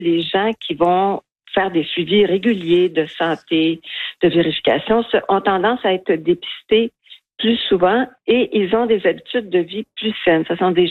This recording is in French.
les gens qui vont faire des suivis réguliers de santé, de vérification, ont tendance à être dépistés plus souvent et ils ont des habitudes de vie plus saines. Ce sont des